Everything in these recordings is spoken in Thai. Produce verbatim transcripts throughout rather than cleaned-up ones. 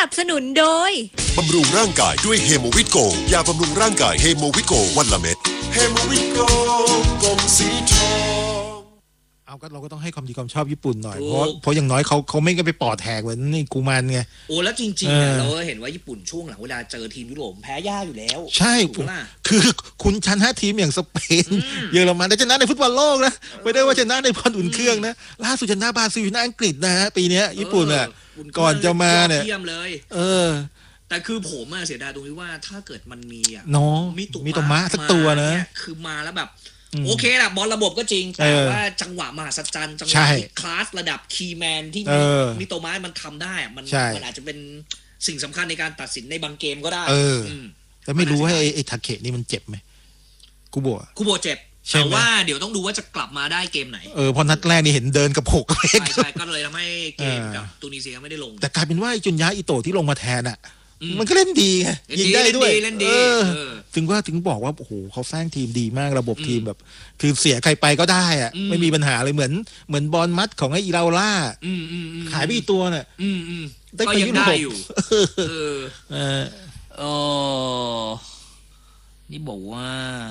นับสนุนโดยบำรุงร่างกายด้วยเฮโมวิโกยาบำรุงร่างกายเฮโมวิโกวันละเม็ดเฮโมวิโกกลมสีทองเอาก็เราก็ต้องให้ความดีความชอบญี่ปุ่นหน่อยเพราะเพราะอย่างน้อยเขาเขาไม่ก็ไปปอดแทกเหมือนนี่กูมันไงโอ้แล้วจริงๆเนี่ยเราเห็นว่าญี่ปุ่นช่วงหลังเวลาเจอทีมยุโรปแพ้ยากอยู่แล้วใช่คือคุณชนะทีมอย่างสเปนเยอรมันแต่ชนะในฟุตบอลโลกนะไม่ได้ว่าชนะในบอลอุ่นเครื่องนะล่าสุดชนะบราซิลชนะอังกฤษนะฮะปีนี้ญี่ปุ่นอ่ะก่อนจะมาเนี่ยเยี่ยมเลยเออแต่คือผมเสียดายตรงที่ว่าถ้าเกิดมันมีอ่ะน้องมีตัวม้าสักตัวนะคือมาแล้วแบบโอเคแหละบอลระบบก็จริงแต่ว่าจังหวะมหัศจรรย์จังหวะที่คลาสระดับคีย์แมนที่มิโตะมันทำได้มันมันอาจจะเป็นสิ่งสำคัญในการตัดสินในบางเกมก็ได้แต่ไม่รู้ให้ไอ้ทาเกะนี่มันเจ็บไหมคุโบะคุโบะเจ็บแต่ว่าเดี๋ยวต้องดูว่าจะกลับมาได้เกมไหนเออพอนัดแรกนี่เห็นเดินกับหกเล็กใช่ก็เลยทำให้เกมกับตูนิเซียไม่ได้ลงแต่กลายเป็นว่าจุนยะอิโตะที่ลงมาแทนอ่ะมันก็เล่นดีไงยิงได้ด้วยถึงว่าถึงบอกว่าโอ้โหเขาสร้างทีมดีมากระบบทีมแบบคือเสียใครไปก็ได้อ่ะไม่มีปัญหาเลยเหมือนเหมือนบอลมัดของไอ้อีราล่าขายไปอีกตัวน่ะได้ไปยังได้อยู่เออเออนี่บอกว่า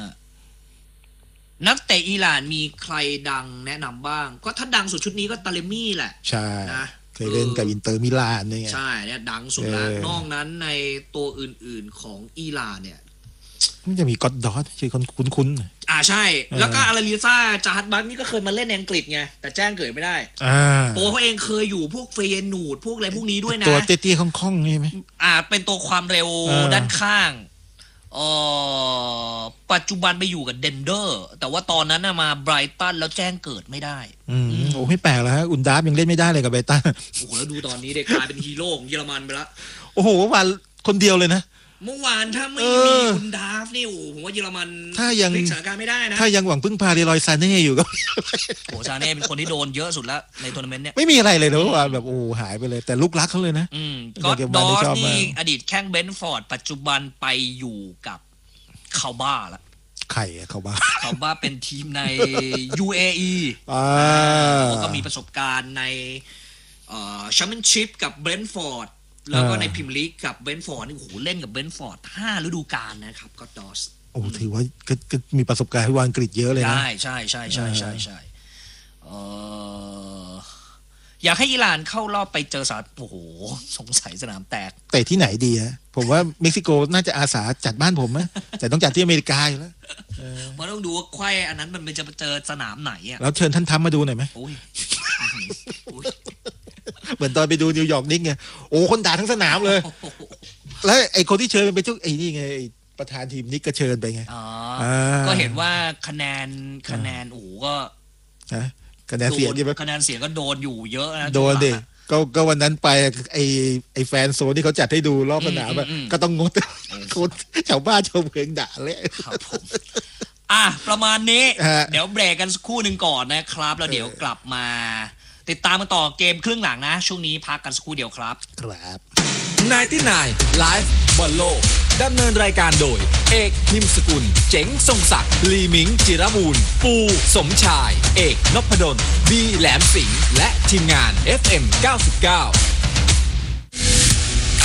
นักเตะอิหร่านมีใครดังแนะนำบ้างก็ถ้าดังสุดชุดนี้ก็ตาเลมี่แหละใช่นะเคยเล่นกับอินเตอร์มิลานเนี่ยใช่เนี่ยดังสุดแล้วนอกนั้นในตัวอื่นๆของอิหร่านเนี่ยมันจะมีก็อดดอสชื่อคนคุ้นๆอ่าใช่แล้วก็อาราลิซ่าจาฮัดบัคนี่ก็เคยมาเล่นในอังกฤษไงแต่แจ้งเกิดไม่ได้ตัวเขาเองเคยอยู่พวกเฟยนูดพวกอะไรพวกนี้ด้วยนะตัวเตี้ยๆค่องๆใช่ไหมอ่าเป็นตัวความเร็วด้านข้างเอ่อปัจจุบันไปอยู่กับเดนเดอร์แต่ว่าตอนนั้นมาไบรตันแล้วแจ้งเกิดไม่ได้อืมโอ้ไม่แปลกแล้วฮะอุนดาฟยังเล่นไม่ได้เลยกับไบรตันโอ้โหแล้วดูตอนนี้เด็กกลายเป็นฮีโร่ของเยอรมันไปแล้วโอ้โหมาคนเดียวเลยนะเมื่อวานถ้าไม่มีอุนดาฟนี่โอ้ผมว่าเยอรมันถ้ายังพลิกสถานการณ์ไม่ได้นะถ้ายังหวังพึ่งพาเรลอยซาเน่อยู่ก็โอ้ซาเน่เป็นคนที่โดนเยอะสุดแล้วในทัวร์นาเมนต์เนี้ยไม่มีอะไรเลยนะว่าแบบโอ้หายไปเลยแต่ลูกรักเขาเลยนะอืมก็ดอสนี่อดีตแข้งเบนฟอร์ดปัจจุบันไปอยู่กับคาบ้าละใครอะคาบ้าคาบ้าเป็นทีมใน ยู เอ อีอ่าก็มีประสบการณ์ในเอ่อแชมเปี้ยนชิพกับเบรนท์ฟอร์ดแล้วก็ในพรีเมียร์ลีกกับเบรนท์ฟอร์ดนี่โอ้โหเล่นกับเบรนท์ฟอร์ดห้าฤดูกาลนะครับก็ดอสโอ้ถือว่าก็มีประสบการณ์ที่วางอังกฤษเยอะเลยนะใช่ใช่ใช่ใช่ใช่ใช่เอ่ออยากให้อิหร่านเข้ารอบไปเจอสหรัฐโอ้โหสงสัยสนามแตกแต่ที่ไหนดีฮะผมว่าเม็กซิโกน่าจะอาสาจัดบ้านผมนะแต่ต้องจัดที่อเมริกาอยู่แล้วเพราะต้องดูว่าไขว้อันนั้นมันจะเจอสนามไหนอ่ะแล้วเชิญท่านทำมาดูหน่อยไหมเหมือนตอนไปดูนิวยอร์กนิกไงโอ้คนด่าทั้งสนามเลยแล้วไอ้คนที่เชิญเป็นเจ้าไอ้นี่ไงประธานทีมนิกก็เชิญไปไงก็เห็นว่าคะแนนคะแนนโอ้ก็คะแนนเสียงใช่ไหมคะแนนเสียงก็โดนอยู่เยอะนะโดนดิก็ก็วันนั้นไปไอไอแฟนโซนที่เขาจัดให้ดูรอบสนามก็ต้องงดคนชาวบ้านชาวเมืองด่าเลยครับผมอ่ะประมาณนี้เดี๋ยวเบรกกันสักครู่หนึ่งก่อนนะครับแล้วเดี๋ยวกลับมาติดตามกันต่อเกมครึ่งหลังนะช่วงนี้พักกันสักครู่เดียวครับครับไนน์ตี้ไนน์ Live บอลโลกดำเนินรายการโดยเอกนิมสกุลเจ๋งทรงศักดิ์ลีมิงจิรบูรณ์ปูสมชายเอกนพดลบีแหลมสิงห์และทีมงาน เอฟ เอ็ม เก้าสิบเก้า